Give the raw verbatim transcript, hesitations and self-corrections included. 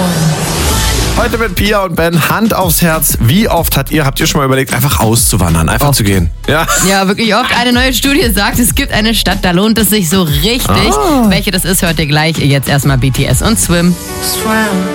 Heute mit Pia und Ben, Hand aufs Herz. Wie oft habt ihr, habt ihr schon mal überlegt, einfach auszuwandern, einfach Oft. zu gehen? Ja. Ja, wirklich oft. Eine neue Studie sagt, es gibt eine Stadt, da lohnt es sich so richtig. Ah. Welche das ist, hört ihr gleich. Jetzt erstmal B T S und Swim.